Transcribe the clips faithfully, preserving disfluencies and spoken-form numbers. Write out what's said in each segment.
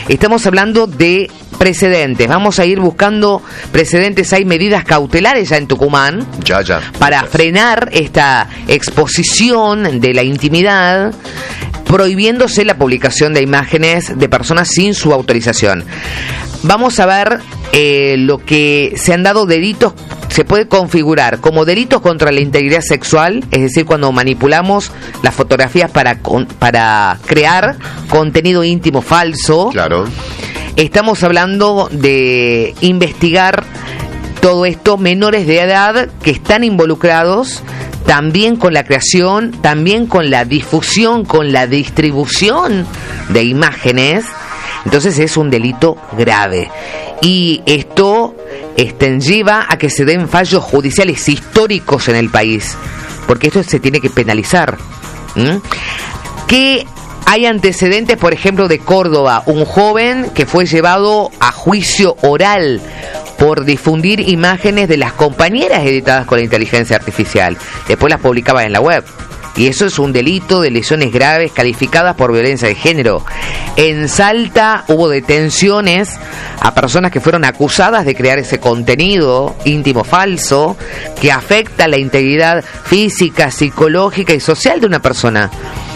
estamos hablando de precedentes. Vamos a ir buscando precedentes. Hay medidas cautelares ya en Tucumán. Ya, ya. Para frenar esta exposición de la intimidad, prohibiéndose la publicación de imágenes de personas sin su autorización. Vamos a ver eh, lo que se han dado delitos, se puede configurar como delitos contra la integridad sexual, es decir, cuando manipulamos las fotografías para, para crear contenido íntimo falso. Claro. Estamos hablando de investigar todo esto, menores de edad que están involucrados también con la creación, también con la difusión, con la distribución de imágenes. Entonces es un delito grave. Y esto este, lleva a que se den fallos judiciales históricos en el país, porque esto se tiene que penalizar. ¿Mm? ¿Qué hay antecedentes, por ejemplo, de Córdoba? Un joven que fue llevado a juicio oral por difundir imágenes de las compañeras editadas con la inteligencia artificial. Después las publicaba en la web. Y eso es un delito de lesiones graves calificadas por violencia de género. En Salta hubo detenciones a personas que fueron acusadas de crear ese contenido íntimo falso que afecta la integridad física, psicológica y social de una persona.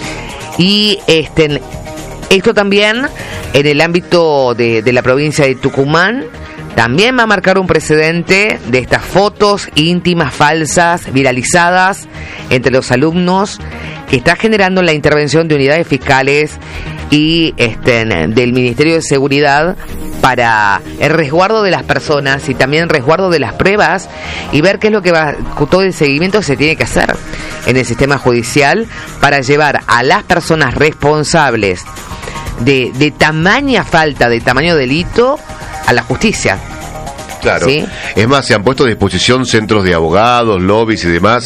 Y este, esto también en el ámbito de, de la provincia de Tucumán también va a marcar un precedente de estas fotos íntimas falsas viralizadas entre los alumnos, que está generando la intervención de unidades fiscales y este, del Ministerio de Seguridad para el resguardo de las personas y también el resguardo de las pruebas, y ver qué es lo que va, todo el seguimiento que se tiene que hacer en el sistema judicial para llevar a las personas responsables de, de tamaña falta, de tamaño delito, a la justicia. Claro. ¿Sí? Es más, se han puesto a disposición centros de abogados, lobbies y demás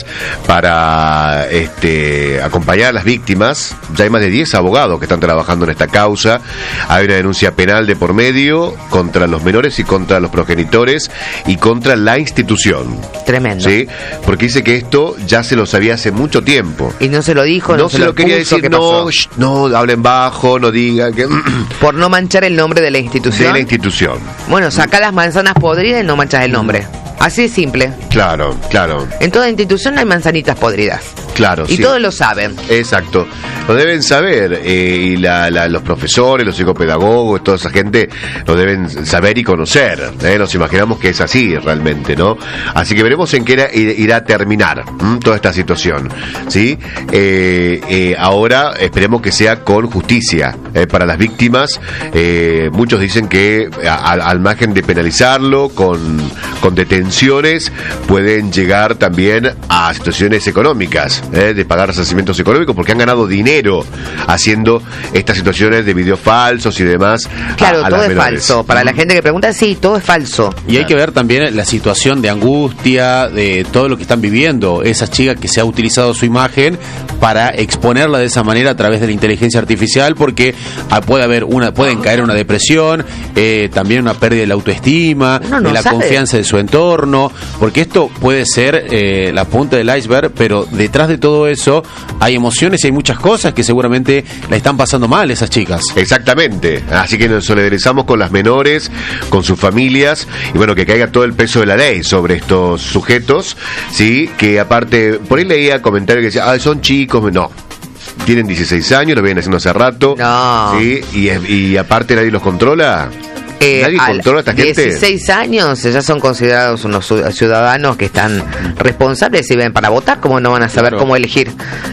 para este, acompañar a las víctimas. Ya hay más de diez abogados que están trabajando en esta causa. Hay una denuncia penal de por medio contra los menores y contra los progenitores y contra la institución. Tremendo. ¿Sí? Porque dice que esto ya se lo sabía hace mucho tiempo. Y no se lo dijo, no, no se se lo, lo quería puso, decir, ¿qué no, pasó? sh, no, hablen bajo, no digan que... Por no manchar el nombre de la institución. De la institución. Bueno, saca las manzanas podridas y no manchas el nombre. Así de simple. Claro, claro. En toda institución hay manzanitas podridas. Claro, y sí. todos lo saben. Exacto. Lo deben saber. Eh, y la, la, los profesores, los psicopedagogos, toda esa gente lo deben saber y conocer. ¿eh? Nos imaginamos que es así realmente, ¿no? Así que veremos en qué irá, irá a terminar ¿m? toda esta situación. ¿Sí? Eh, eh, ahora esperemos que sea con justicia eh, para las víctimas. Eh, muchos dicen que a, a, al margen de penalizarlo con, con detenciones, pueden llegar también a situaciones económicas. Eh, de pagar resarcimientos económicos porque han ganado dinero haciendo estas situaciones de videos falsos y demás. Claro, a, a todo las es menores. falso. Para la gente que pregunta, sí, todo es falso. Y hay que ver también la situación de angustia, de todo lo que están viviendo esas chicas, que se ha utilizado su imagen para exponerla de esa manera a través de la inteligencia artificial, porque ah, puede haber una, pueden caer en una depresión, eh, también una pérdida de la autoestima, no, no de la sabe. confianza de su entorno, porque esto puede ser eh, la punta del iceberg, pero detrás de todo eso hay emociones y hay muchas cosas que seguramente la están pasando mal esas chicas. Exactamente, así que nos solidarizamos con las menores, con sus familias, y bueno, que caiga todo el peso de la ley sobre estos sujetos, sí, que aparte, por ahí leía comentarios que decían, ah, son chicos, no. Tienen dieciséis años, lo vienen haciendo hace rato, no. ¿sí? y, y aparte nadie los controla. Eh, ¿Nadie controla a esta gente? dieciséis años ya son considerados unos ciudadanos que están responsables y ven para votar, ¿cómo no van a saber Claro. cómo elegir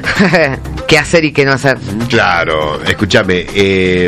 qué hacer y qué no hacer? Claro, escúchame, eh,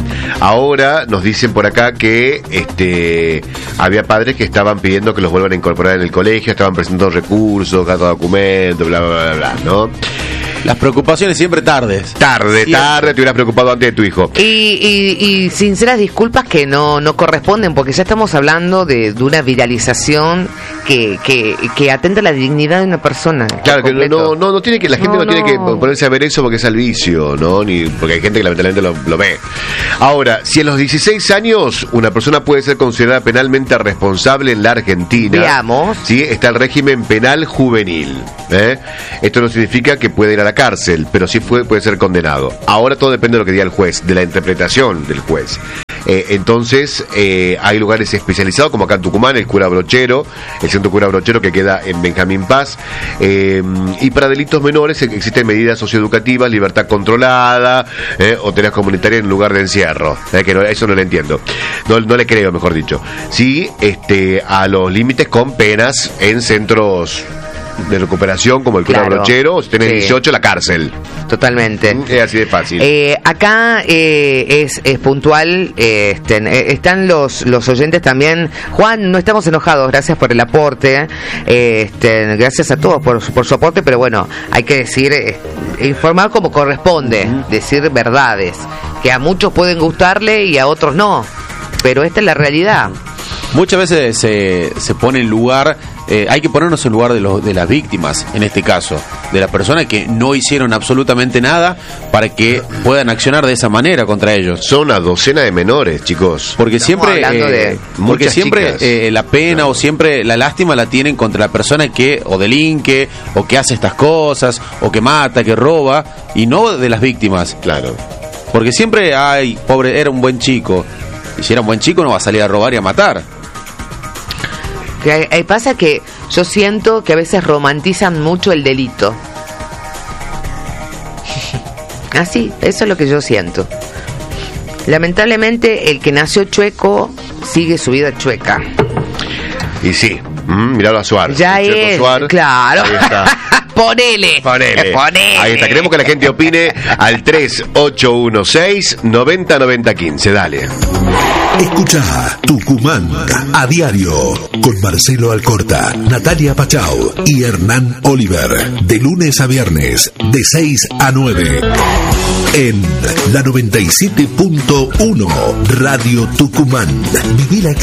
ahora nos dicen por acá que este había padres que estaban pidiendo que los vuelvan a incorporar en el colegio, estaban presentando recursos, cada documento, bla, bla, bla, bla, ¿no? Las preocupaciones siempre tardes. Tarde, Siempre. tarde, te hubieras preocupado antes de tu hijo. Y, y, y sinceras disculpas que no, no corresponden, porque ya estamos hablando de, de una viralización que, que, que atenta a la dignidad de una persona. Claro, que no, no, no, no tiene que, la gente no, No, tiene que no. ponerse a ver eso porque es al vicio, ¿no? Ni, porque hay gente que lamentablemente lo, lo ve. Ahora, si a los dieciséis años una persona puede ser considerada penalmente responsable en la Argentina, Veamos. ¿sí? Está el régimen penal juvenil. ¿eh? Esto no significa que puede ir a la cárcel, pero sí fue, puede ser condenado. Ahora todo depende de lo que diga el juez, de la interpretación del juez. Eh, entonces, eh, hay lugares especializados, como acá en Tucumán, el Cura Brochero, el Centro Cura Brochero que queda en Benjamín Paz. Eh, y para delitos menores existen medidas socioeducativas, libertad controlada, eh, o tenencia comunitaria en lugar de encierro. Eh, que no, eso no lo entiendo. No, no le creo, mejor dicho. Sí, este, a los límites con penas en centros de recuperación como el Cura Claro, Brochero, o si tenés sí. dieciocho, la cárcel. Totalmente. Es así de fácil. Eh, acá eh, es, es puntual, eh, este, eh, están los, los oyentes también. Juan, no estamos enojados, gracias por el aporte, eh, este, gracias a todos por, su- por su aporte, pero bueno, hay que decir, eh, informar como corresponde, decir verdades, que a muchos pueden gustarle y a otros no, pero esta es la realidad. Muchas veces se, se pone en lugar, eh, hay que ponernos en lugar de, los, de las víctimas, en este caso, de las personas que no hicieron absolutamente nada para que puedan accionar de esa manera contra ellos. Son una docena de menores, chicos. Porque Estamos siempre, hablando eh, de porque muchas siempre chicas. eh, la pena Claro. o siempre la lástima la tienen contra la persona que o delinque o que hace estas cosas o que mata, que roba y no de las víctimas. Claro. Porque siempre, ay, pobre, era un buen chico. Y si era un buen chico no va a salir a robar y a matar. Que, eh, pasa que yo siento que a veces romantizan mucho el delito. Así, eso es lo que yo siento. Lamentablemente, el que nació chueco sigue su vida chueca. Y sí, mm, miralo a Suárez. Ya El Checo es, Suárez. claro. Ahí está. Ponele. Ponele. Ponele. Ahí está. Queremos que la gente opine al tres ocho uno seis, nueve cero nueve cero uno cinco. Dale. Escucha Tucumán a diario con Marcelo Alcorta, Natalia Pachau y Hernán Oliver. De lunes a viernes, de seis a nueve. En la noventa y siete punto uno Radio Tucumán. Viví la experiencia.